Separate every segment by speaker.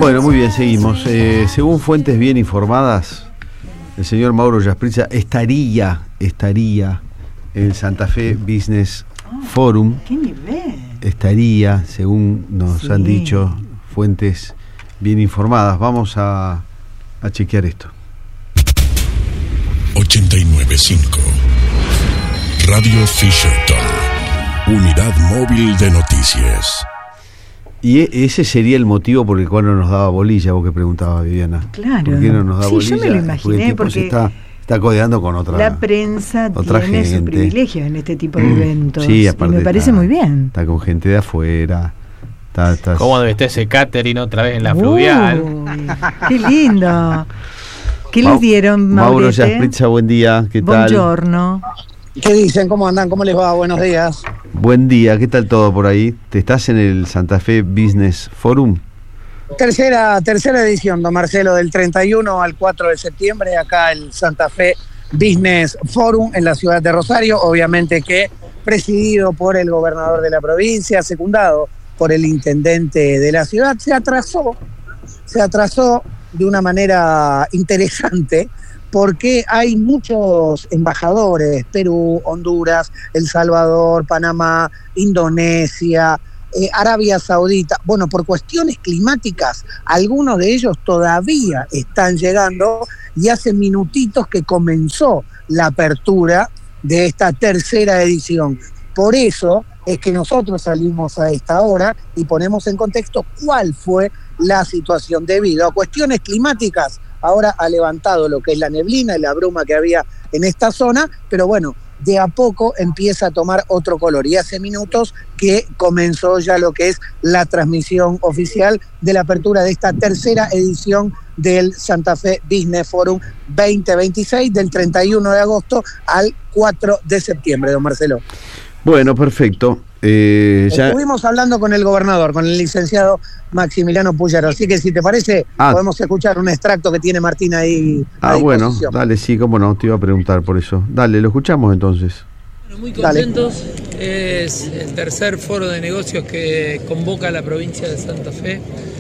Speaker 1: Bueno, muy bien, seguimos. Según fuentes bien informadas, el señor Mauro Yaspritza estaría en el Santa Fe Business Forum.
Speaker 2: ¿Qué nivel?
Speaker 1: Estaría, según nos han dicho fuentes bien informadas. Vamos a chequear esto.
Speaker 3: 89.5 Radio Fisherton, unidad móvil de noticias.
Speaker 1: Y ese sería el motivo por el cual no nos daba bolilla, vos que preguntabas, Viviana.
Speaker 2: Claro.
Speaker 1: ¿Por qué no nos da bolilla?
Speaker 2: Yo me lo imaginé,
Speaker 1: porque se está codeando con otra.
Speaker 2: La prensa tiene su privilegio en este tipo de eventos.
Speaker 1: Sí, aparte
Speaker 2: y me parece muy bien.
Speaker 1: Está con gente de afuera.
Speaker 4: ¿Cómo debe estar ese catering otra vez en la fluvial?
Speaker 2: ¡Qué lindo! ¿Qué les dieron,
Speaker 1: Mauro Yaspritza, buen día. ¿Qué tal?
Speaker 2: Buongiorno.
Speaker 5: ¿Qué dicen? ¿Cómo andan? ¿Cómo les va? Buenos días.
Speaker 1: Buen día, ¿qué tal todo por ahí? ¿Te estás en el Santa Fe Business Forum?
Speaker 5: Tercera edición, don Marcelo, del 31 al 4 de septiembre, acá el Santa Fe Business Forum en la ciudad de Rosario, obviamente que presidido por el gobernador de la provincia, secundado por el intendente de la ciudad. Se atrasó de una manera interesante, porque hay muchos embajadores, Perú, Honduras, El Salvador, Panamá, Indonesia, Arabia Saudita. Bueno, por cuestiones climáticas, algunos de ellos todavía están llegando y hace minutitos que comenzó la apertura de esta tercera edición. Por eso es que nosotros salimos a esta hora y ponemos en contexto cuál fue la situación debido a cuestiones climáticas. Ahora ha levantado lo que es la neblina y la bruma que había en esta zona, pero bueno, de a poco empieza a tomar otro color. Y hace minutos que comenzó ya lo que es la transmisión oficial de la apertura de esta tercera edición del Santa Fe Business Forum 2026, del 31 de agosto al 4 de septiembre, don Marcelo.
Speaker 1: Bueno, perfecto.
Speaker 5: Estuvimos hablando con el gobernador, con el licenciado Maximiliano Puyaro, así que si te parece, podemos escuchar un extracto que tiene Martín ahí.
Speaker 1: Bueno, dale, sí, cómo no, te iba a preguntar por eso. Dale, lo escuchamos entonces.
Speaker 6: Bueno, muy contentos, es el tercer foro de negocios que convoca la provincia de Santa Fe.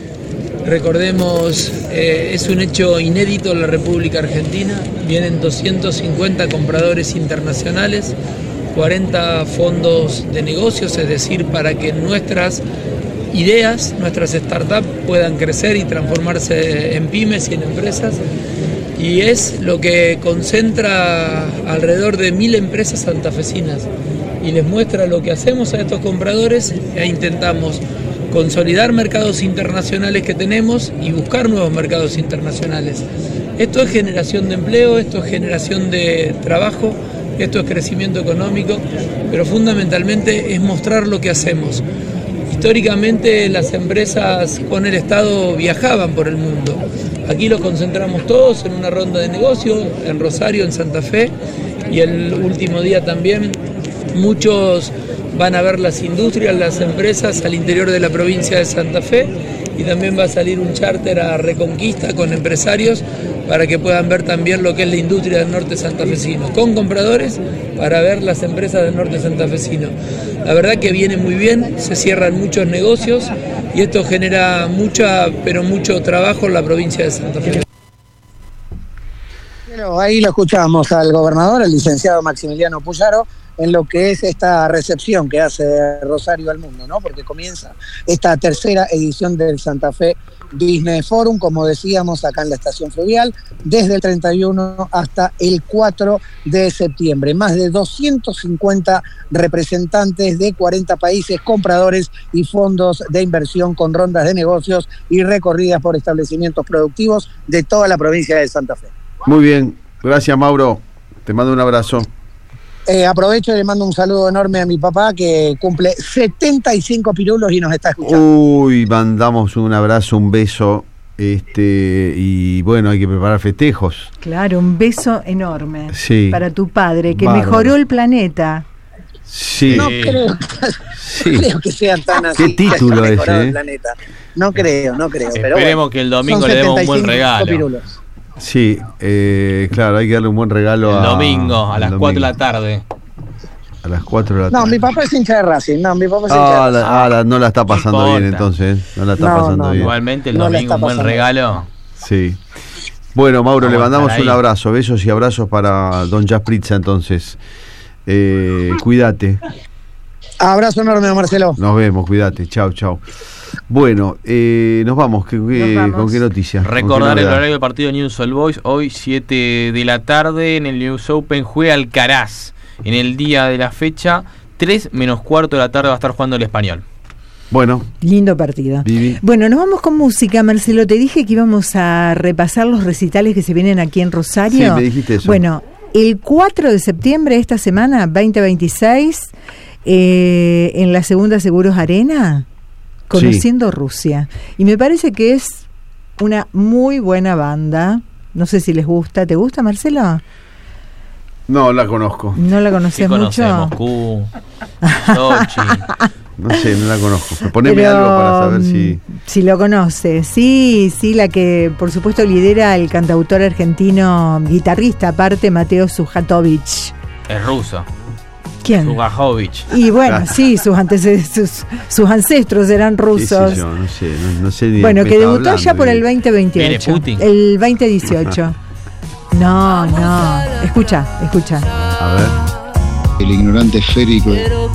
Speaker 6: Recordemos, es un hecho inédito en la República Argentina, vienen 250 compradores internacionales, 40 fondos de negocios, es decir, para que nuestras ideas, nuestras startups puedan crecer y transformarse en pymes y en empresas. Y es lo que concentra alrededor de 1000 empresas santafesinas y les muestra lo que hacemos a estos compradores e intentamos consolidar mercados internacionales que tenemos y buscar nuevos mercados internacionales. Esto es generación de empleo, esto es generación de trabajo, esto es crecimiento económico, pero fundamentalmente es mostrar lo que hacemos. Históricamente las empresas con el Estado viajaban por el mundo. Aquí los concentramos todos en una ronda de negocios, en Rosario, en Santa Fe, y el último día también muchos van a ver las industrias, las empresas al interior de la provincia de Santa Fe, y también va a salir un charter a Reconquista con empresarios para que puedan ver también lo que es la industria del norte santafesino, con compradores para ver las empresas del norte santafesino. La verdad que viene muy bien, se cierran muchos negocios y esto genera mucho trabajo en la provincia de Santa Fe.
Speaker 5: Pero ahí lo escuchamos al gobernador, el licenciado Maximiliano Puyaro, en lo que es esta recepción que hace Rosario al mundo, ¿no? Porque comienza esta tercera edición del Santa Fe Business Forum, como decíamos, acá en la estación fluvial, desde el 31 hasta el 4 de septiembre. Más de 250 representantes de 40 países, compradores y fondos de inversión con rondas de negocios y recorridas por establecimientos productivos de toda la provincia de Santa Fe.
Speaker 1: Muy bien, gracias Mauro, te mando un abrazo.
Speaker 5: Aprovecho y le mando un saludo enorme a mi papá que cumple 75 pirulos y nos está escuchando.
Speaker 1: Uy, mandamos un abrazo, un beso, y bueno, hay que preparar festejos.
Speaker 2: Claro, un beso enorme para tu padre, que
Speaker 1: bárbaro.
Speaker 2: Mejoró el planeta.
Speaker 1: Sí.
Speaker 5: No creo que sea tan así.
Speaker 1: ¿Qué título es?
Speaker 5: El planeta. No creo.
Speaker 4: Esperemos
Speaker 5: pero bueno,
Speaker 4: que el domingo le demos un buen regalo.
Speaker 5: Pirulos.
Speaker 1: Sí, claro, hay que darle un buen regalo
Speaker 4: el domingo a las 4 de la tarde.
Speaker 1: A las 4 de la tarde.
Speaker 5: No, mi papá es hincha de Racing. No
Speaker 1: la está pasando bien entonces. No la está pasando bien.
Speaker 4: Igualmente el domingo un buen regalo.
Speaker 1: Sí. Bueno, Mauro, le mandamos un abrazo. Besos y abrazos para don Jaspritza entonces. Cuídate.
Speaker 5: Abrazo enorme, Marcelo.
Speaker 1: Nos vemos, cuídate. Chau. Bueno, nos vamos. ¿Con qué noticias?
Speaker 4: Recordar el horario del partido de Newell's Old Boys. Hoy 7 de la tarde en el News Open juega Alcaraz. En el día de la fecha, 3 menos cuarto de la tarde va a estar jugando el Español.
Speaker 1: Bueno.
Speaker 2: Lindo partido.
Speaker 1: Vivi.
Speaker 2: Bueno, nos vamos con música, Marcelo. Te dije que íbamos a repasar los recitales que se vienen aquí en Rosario.
Speaker 1: Sí, me dijiste eso.
Speaker 2: Bueno, el 4 de septiembre de esta semana, 2026, en la Segunda Seguros Arena, Conociendo Rusia. Y me parece que es una muy buena banda. No sé si les gusta. ¿Te gusta, Marcelo?
Speaker 1: No la conozco.
Speaker 2: ¿No la conoces mucho?
Speaker 4: Moscú, Sochi.
Speaker 1: No sé, no la conozco. Poneme algo para saber
Speaker 2: si lo conoces. Sí, la que por supuesto lidera el cantautor argentino, guitarrista aparte, Mateo Sujatovich.
Speaker 4: Es ruso.
Speaker 2: ¿Quién?
Speaker 4: Sujatovich.
Speaker 2: Y bueno, sí, sus ancestros eran rusos.
Speaker 1: ¿Qué sé yo? No sé ni
Speaker 2: bueno, que debutó
Speaker 1: hablando,
Speaker 2: ya por el 2028.
Speaker 4: ¿Viene Putin?
Speaker 2: El 2018. No. Escucha.
Speaker 1: A ver.
Speaker 7: El ignorante esférico.